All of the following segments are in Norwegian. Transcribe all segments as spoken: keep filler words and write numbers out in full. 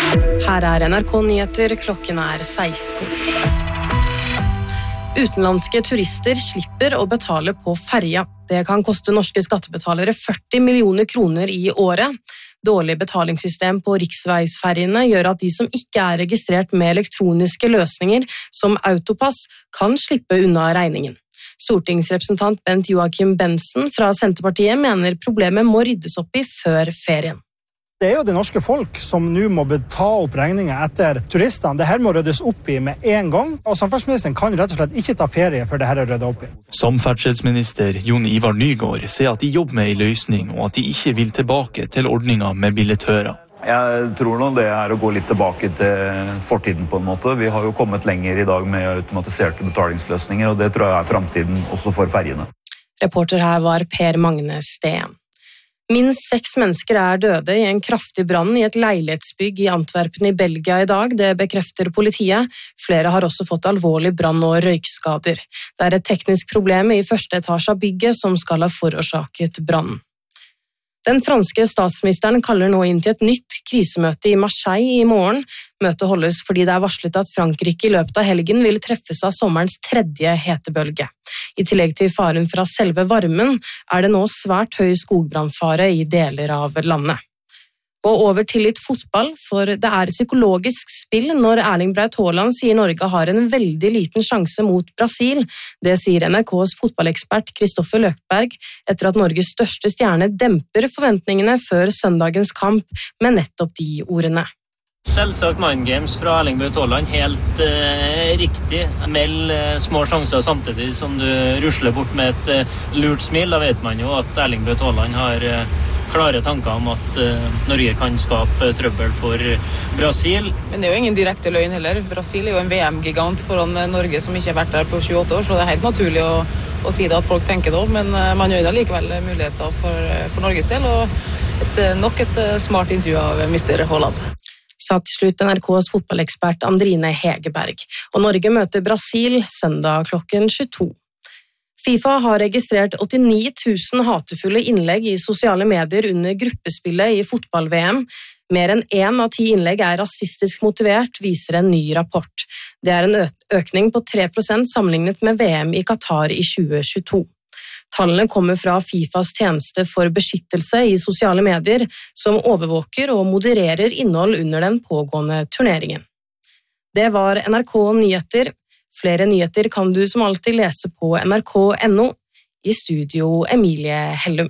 Her er N R K Nyheter, klokken er seksten. Utenlandske turister slipper å betale på ferja. Det kan koste norske skattebetalere førti millioner kroner i året. Dårlig betalingssystem på riksveisferjene gjør at de som ikke er registrert med elektroniske løsninger som autopass, kan slippe unna regningen. Stortingsrepresentant Bent Joachim Bensen fra Senterpartiet mener problemet må ryddes opp i før ferien. Det er jo det norske folk som nå må ta opp regninger etter turistene. Dette må ryddes opp i med en gang, og samferdselsministeren kan rett og slett ikke ta ferie før dette er ryddet opp i. Samferdselsminister Jon Ivar Nygård sier at de jobber med en løsning, og at de ikke vil tilbake til ordningen med billettører. Jeg tror nå det er å gå litt tilbake til fortiden på en måte. Vi har jo kommet lenger i dag med automatiserte betalingsløsninger, og det tror jeg er fremtiden også for ferjene. Reporter her var Per Magne Steen. Minst seks mennesker er døde i en kraftig brann i et leilighetsbygg i Antwerpen i Belgia i dag, det bekrefter politiet. Flere har også fått alvorlig brann- og røykskader. Det er et teknisk problem i første etasje av bygget som skal ha forårsaket brannen. Den franske statsministeren kaller nå inn til et nytt krisemøte i Marseille i morgen. Møtet holdes fordi det er varslet at Frankrike i løpet av helgen vil treffes av sommerens tredje hetebølge. I tillegg til faren fra selve varmen er det nå svært høy skogbrannfare i deler av landet. Og over til litt fotball, for det er psykologisk spill når Erling Braut Haaland sier Norge har en veldig liten sjanse mot Brasil. Det sier N R K's fotballekspert Kristoffer Løkberg etter at Norges største stjerne demper forventningene før søndagens kamp med nettopp de ordene. Selvsagt mind games fra Erling Braut Haaland, helt eh, riktig. Meld eh, små sjanser samtidig som du rusler bort med et eh, lurt smil. Da vet man jo at Erling Braut Haaland har eh, klare tanker om at uh, Norge kan skape trøbbel for Brasil. Men det er jo ingen direkte løgn heller. Brasil er jo en V M-gigant foran Norge som ikke har vært der på tjueåtte år, så det er helt naturlig å, å si det at folk tenker det, men uh, man gjør da likevel muligheter for, for Norges del, og et, nok et uh, smart intervju av mister Haaland. Sa til slutt N R K's fotballekspert Andrine Hegerberg. Og Norge møter Brasil søndag klokken tjueto. FIFA har registrert åttini tusen hatefulle innlegg i sosiale medier under gruppespillet i fotball-V M. Mer enn én av ti innlegg er rasistisk motivert, viser en ny rapport. Det er en økning på tre prosent sammenlignet med V M i Qatar i tjue tjueto. Tallene kommer fra FIFAs tjeneste for beskyttelse i sosiale medier, som overvåker og modererer innhold under den pågående turneringen. Det var N R K Nyheter. Flere nyheter kan du som alltid lese på N R K punktum N O. I studio Emilie Hellum.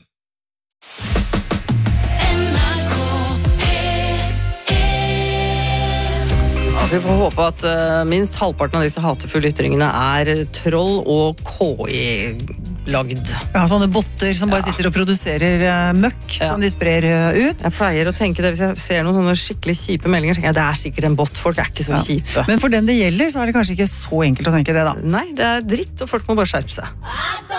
Ja, vi får håpe at uh, minst halvparten av disse hatefulle ytringene er troll og K I-lagd. Ja, sånne botter som bare ja. sitter og produserer uh, møkk ja. som de sprer uh, ut. Jeg pleier å tenke det, hvis jeg ser noen sånne skikkelig kjipe meldinger, så tenker jeg det er sikkert en bot, folk er ikke så ja. kjipe. Men for den det gjelder, så er det kanskje ikke så enkelt å tenke det da. Nei, det er dritt, og folk må bare skjerpe seg.